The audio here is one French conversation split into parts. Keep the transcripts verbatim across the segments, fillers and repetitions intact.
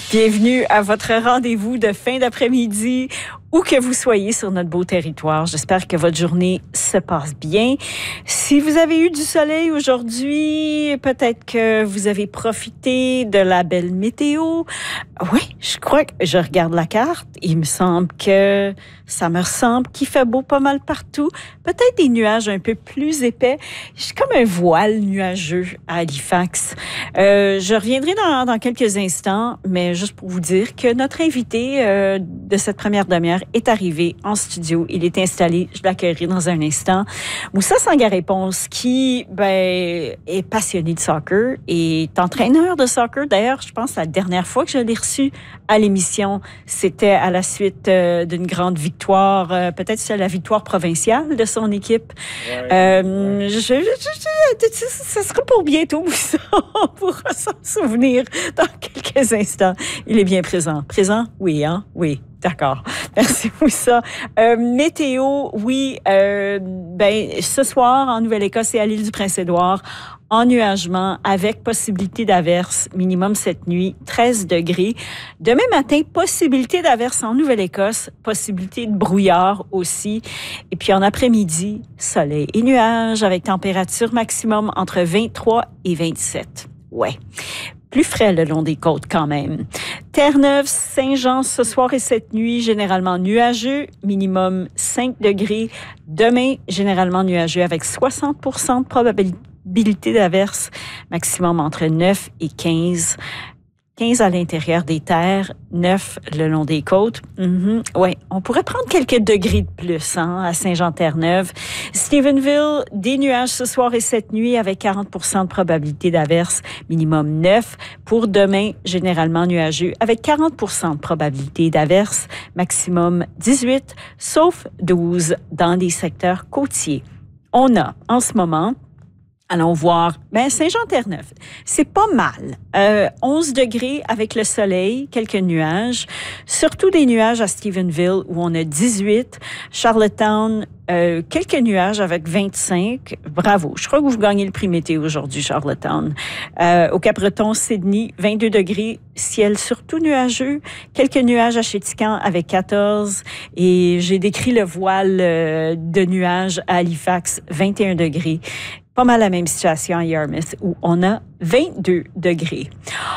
Bienvenue à votre rendez-vous de fin d'après-midi, où que vous soyez sur notre beau territoire. J'espère que votre journée se passe bien. Si vous avez eu du soleil aujourd'hui, peut-être que vous avez profité de la belle météo. Oui, je crois que je regarde la carte. Il me semble que ça me ressemble qu'il fait beau pas mal partout. Peut-être des nuages un peu plus épais. C'est comme un voile nuageux à Halifax. Euh, je reviendrai dans, dans quelques instants, mais juste pour vous dire que notre invité euh, de cette première demi-heure est arrivé en studio. Il est installé. Je l'accueillerai dans un instant. Moussa Sangaré-Ponce, qui ben, est passionné de soccer, est entraîneur de soccer. D'ailleurs, je pense que la dernière fois que je l'ai reçu à l'émission, c'était à la suite euh, d'une grande victoire, euh, peut-être c'est la victoire provinciale de son équipe. Ouais, euh, ouais. Je, je, je, je, ça sera pour bientôt, Moussa. On pourra s'en souvenir dans quelques instants. Il est bien présent. Présent? Oui, hein? Oui. D'accord. Merci pour ça. Euh, météo, oui. Euh, ben, ce soir, en Nouvelle-Écosse et à l'île du Prince-Édouard, ennuagement avec possibilité d'averse, minimum cette nuit, treize degrés. Demain matin, possibilité d'averse en Nouvelle-Écosse, possibilité de brouillard aussi. Et puis en après-midi, soleil et nuages avec température maximum entre vingt-trois et vingt-sept. Ouais. Plus frais le long des côtes quand même. Terre-Neuve, Saint-Jean, ce soir et cette nuit, généralement nuageux, minimum cinq degrés. Demain, généralement nuageux avec soixante pour cent de probabilité d'averse, maximum entre neuf et quinze. quinze à l'intérieur des terres, neuf le long des côtes. Mm-hmm. Oui, on pourrait prendre quelques degrés de plus hein, à Saint-Jean-Terre-Neuve. Stephenville, des nuages ce soir et cette nuit avec quarante pour cent de probabilité d'averse, minimum neuf. Pour demain, généralement nuageux avec quarante pour cent de probabilité d'averse, maximum dix-huit, sauf douze dans les secteurs côtiers. On a en ce moment... Allons voir. Ben, Saint-Jean-Terre-Neuve, c'est pas mal. Euh, onze degrés avec le soleil, quelques nuages. Surtout des nuages à Stephenville où on a dix-huit. Charlottetown, euh, quelques nuages avec vingt-cinq. Bravo. Je crois que vous gagnez le prix météo aujourd'hui, Charlottetown. Euh, au Cap-Breton, Sydney, vingt-deux degrés. Ciel surtout nuageux. Quelques nuages à Chéticamp avec quatorze. Et j'ai décrit le voile euh, de nuages à Halifax, vingt et un degrés. Pas mal la même situation à Yarmouth où on a vingt-deux degrés.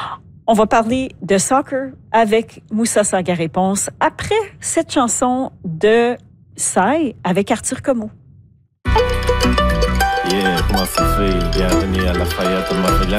On va parler de soccer avec Moussa Sangaré-Ponce après cette chanson de Sai avec Arthur Como. Yeah, comment ça fait? Bienvenue à Lafayette, Maryland.